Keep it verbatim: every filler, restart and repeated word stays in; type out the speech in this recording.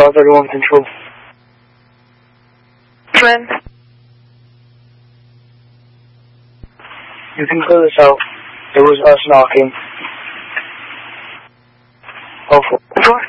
twelve thirty-one control. When? You can clear this out. It was us knocking. Oh, four. Four.